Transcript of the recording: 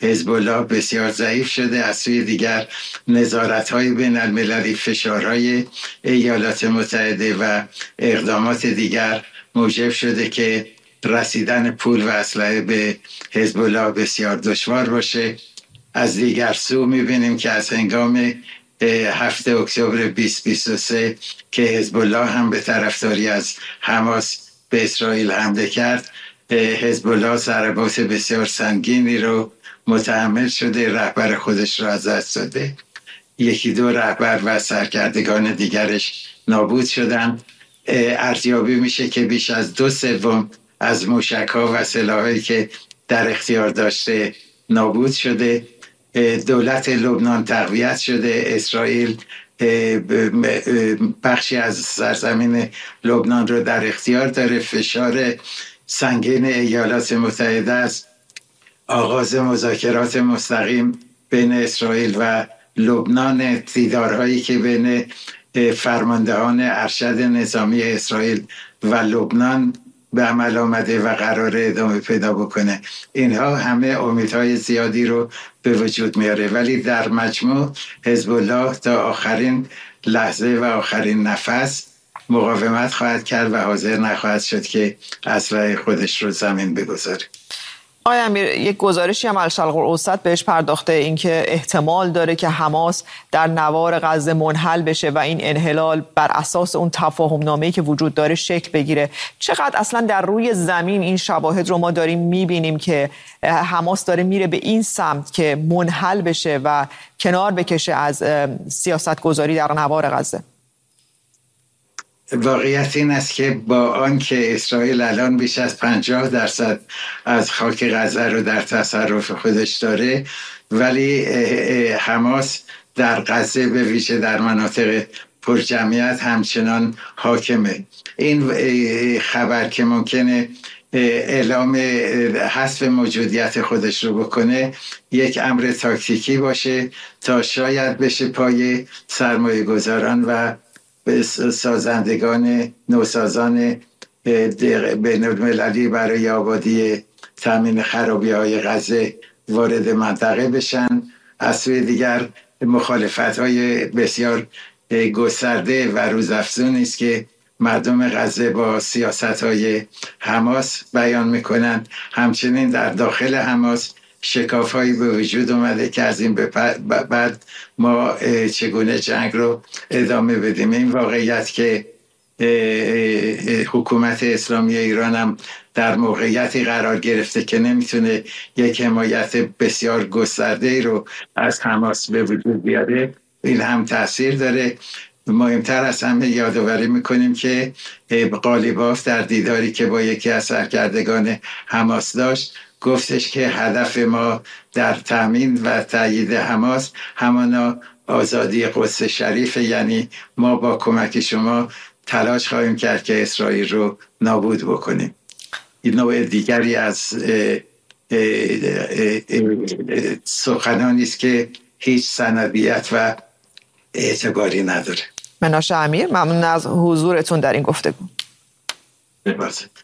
حزب الله بسیار ضعیف شده. از سوی دیگر نظارت‌های بین المللی، فشارهای ایالات متحده و اقدامات دیگر موجب شده که رسیدن پول و اسلحه به حزب الله بسیار دشوار باشه. از دیگر سو می‌بینیم که از هنگام 7 اکتبر 2023 که حزب الله هم به طرفداری از حماس به اسرائیل حمله کرد، حزب الله ضربات بسیار سنگینی رو متحمل شده، رهبر خودش را از دست داده، 1-2 رهبر و سرکردگان دیگرش نابود شدن. ارزیابی میشه که بیش از 2/3 از موشک‌ها و سلاحایی که در اختیار داشته نابود شده. دولت لبنان تقویت شده. اسرائیل بخشی از سرزمین لبنان رو در اختیار داره. فشار سنگین ایالات متحده است. آغاز مذاکرات مستقیم بین اسرائیل و لبنان، دیدارهایی که بین فرماندهان ارشد نظامی اسرائیل و لبنان به عمل آمده و قرار ادامه پیدا بکنه، اینها همه امیدهای زیادی رو به وجود میاره. ولی در مجموع حزب الله تا آخرین لحظه و آخرین نفس مقاومت خواهد کرد و حاضر نخواهد شد که اسلحه خودش رو زمین بگذاره. آقای امیر، یک گزارشی هم الشرق الاوسط بهش پرداخته، اینکه احتمال داره که حماس در نوار غزه منحل بشه و این انحلال بر اساس اون تفاهم نامه‌ای که وجود داره شکل بگیره. چقدر اصلا در روی زمین این شواهد رو ما داریم میبینیم که حماس داره میره به این سمت که منحل بشه و کنار بکشه از سیاست گذاری در نوار غزه؟ واقعیت این است که با آنکه اسرائیل الان بیش از 50% از خاک غزه رو در تصرف خودش داره، ولی حماس در غزه به ویژه در مناطق پرجمعیت همچنان حاکمه. این خبر که ممکنه اعلام حذف موجودیت خودش رو بکنه یک امر تاکتیکی باشه تا شاید بشه پای سرمایه گذاران و سازندگان نوسازان بین المللی برای آبادی تامین خرابی‌های غزه وارد منطقه بشن. از سوی دیگر مخالفت‌های بسیار گسترده و روزافزونی است که مردم غزه با سیاست‌های حماس بیان می‌کنند. همچنین در داخل حماس شکاف‌هایی به وجود اومده که از این به بعد ما چگونه جنگ رو ادامه بدیم. این واقعیت که حکومت اسلامی ایران هم در موقعیتی قرار گرفته که نمیتونه یک حمایت بسیار گسترده رو از حماس به وجود بیاره، این هم تاثیر داره. مهمتر از همه یادآوری میکنیم که قالیباف در دیداری که با یکی از سرکردگان حماس داشت گفتش که هدف ما در تامین و تایید حماس همانا آزادی قدس شریف، یعنی ما با کمک شما تلاش خواهیم کرد که اسرائیل رو نابود بکنیم. این نوع دیگری از سخنانی است که هیچ سندیت و اعتباری نداره. مناشه امیر، ممنون از حضورتون در این گفتگو. ببخشید.